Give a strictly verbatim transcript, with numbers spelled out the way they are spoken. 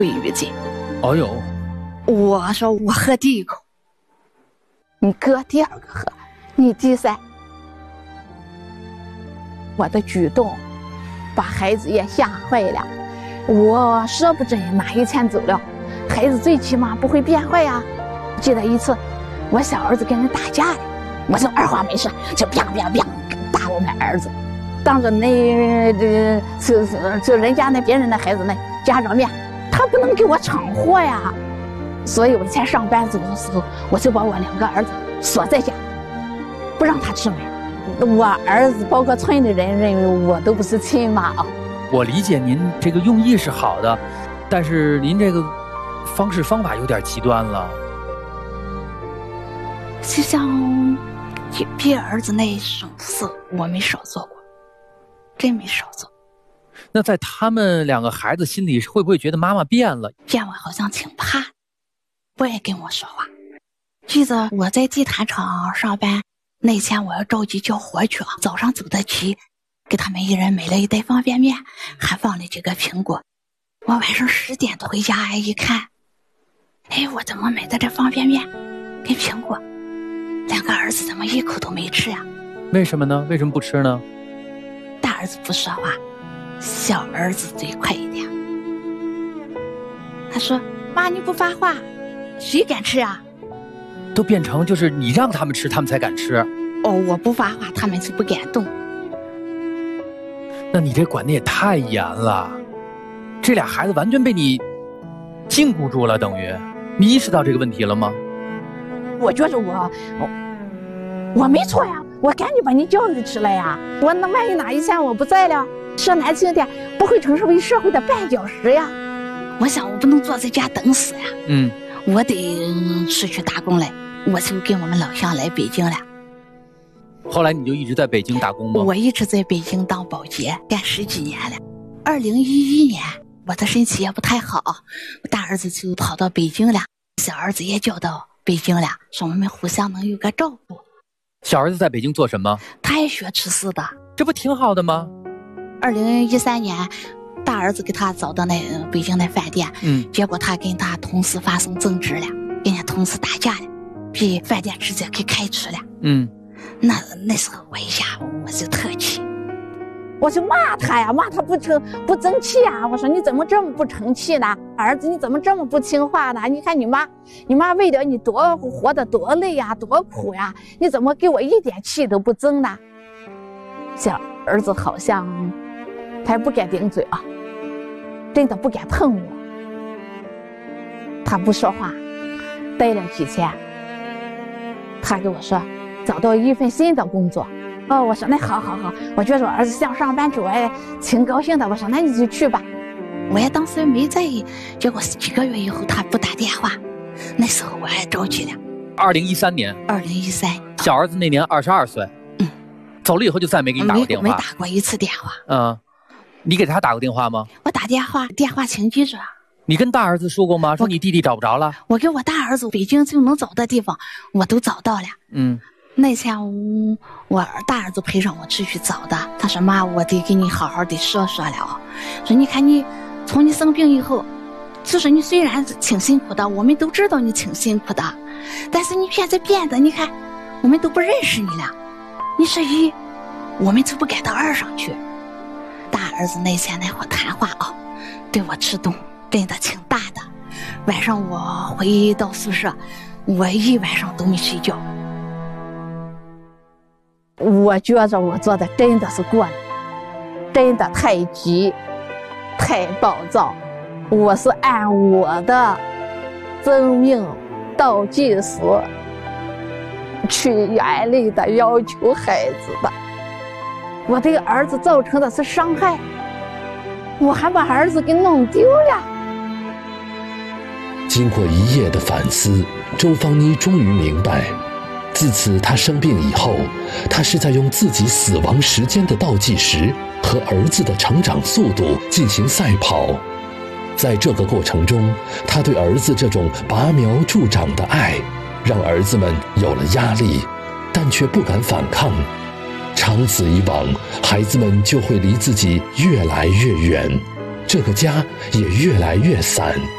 会语噤。 哦呦， 我说我喝第一口，你哥第二个喝，你第三。我的举动把孩子也吓坏了，我说不准哪一天走了，孩子最起码不会变坏呀、啊。记得一次我小儿子跟人打架了，我就二话没说就啪啪啪打我们儿子，当着那这这这人家那别人的孩子那家长面，他不能给我闯祸呀。所以我才上班走的时候，我就把我两个儿子锁在家，不让他出门。我儿子包括村里人认为我都不是亲妈啊。 我理解您这个用意是好的，但是您这个方式方法有点极端了。 就像别儿子那种事我没少做过，真没少做。 那在他们两个孩子心里会不会觉得妈妈变了？ 变我好像挺怕，不爱跟我说话。记得我在地毯厂上班那天，我要着急叫活去，早上走得急，给他们一人买了一袋方便面，还放了几个苹果。我晚上十点多回家一看，哎，我怎么买的这方便面跟苹果，两个儿子怎么一口都没吃呀？ 为什么呢？为什么不吃呢？ 大儿子不说话，小儿子嘴快一点。他说：“妈，你不发话，谁敢吃啊？” 都变成就是你让他们吃，他们才敢吃。 哦，我不发话，他们就不敢动。 那你这管的也太严了，这俩孩子完全被你禁锢住了，等于你意识到这个问题了吗？ 我觉着我我我没错呀，我赶紧把你教育出来呀。我那万一哪一天我不在了，说难听点，不会成为社会的绊脚石呀。我想我不能坐在家等死呀。 嗯， 我得出去打工来，我就跟我们老乡来北京了。 后来你就一直在北京打工吗？ 我一直在北京当保洁，干十几年了。二零一一年，我的身体也不太好，我大儿子就跑到北京了，小儿子也叫到北京了，说我们互相能有个照顾。 小儿子在北京做什么？ 他也学厨师的。 这不挺好的吗？ 二零一三年。大儿子给他找到那北京的饭店， 嗯， 结果他跟他同事发生争执了，跟他同事打架了，被饭店直接给开除了。 嗯， 那那时候我一下我就特气，我就骂他呀，骂他不成不争气啊！我说你怎么这么不成器呢？儿子你怎么这么不听话呢？你看你妈，你妈为了你多活得多累呀，多苦呀，你怎么给我一点气都不争呢？小儿子好像他不敢顶嘴啊。真的不敢碰我，他不说话，待了几天，他跟我说找到一份新的工作。哦，我说那好好好，我觉得我儿子像上班族，我也挺高兴的。我说那你就去吧，我也当时没在意。结果几个月以后他不打电话，那时候我还着急了。 二零一三年， 二零一三， 小儿子那年二十二岁， 嗯， 走了以后就再没给你打过电话， 没没打过一次电话， 嗯。你给他打过电话吗？ 我打电话，电话请记着。 你跟大儿子说过吗？说你弟弟找不着了。 我给我大儿子北京就能找的地方，我都找到了。 嗯， 那天我我大儿子陪上我出去找的。他说：“妈，我得给你好好的说说了啊。说你看你从你生病以后，就是你虽然挺辛苦的，我们都知道你挺辛苦的，但是你现在变得，你看我们都不认识你了。你是一，我们就不敢到二上去。”大儿子那天那会谈话啊，对我触动真的挺大的。晚上我回到宿舍，我一晚上都没睡觉。我觉着我做的真的是过了，真的太急，太暴躁。我是按我的生命倒计时去严厉的要求孩子的。我对儿子造成的是伤害，我还把儿子给弄丢了。 经过一夜的反思，周芳妮终于明白，自此她生病以后，她是在用自己死亡时间的倒计时和儿子的成长速度进行赛跑。在这个过程中，她对儿子这种拔苗助长的爱，让儿子们有了压力，但却不敢反抗。长此以往，孩子们就会离自己越来越远，这个家也越来越散。